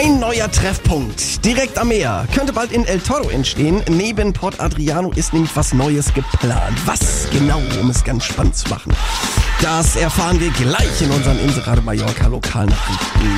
Ein neuer Treffpunkt direkt am Meer könnte bald in El Toro entstehen. Neben Port Adriano ist nämlich was Neues geplant. Was genau, um es ganz spannend zu machen? Das erfahren wir gleich in unseren Inseradio Mallorca Lokalnachrichten.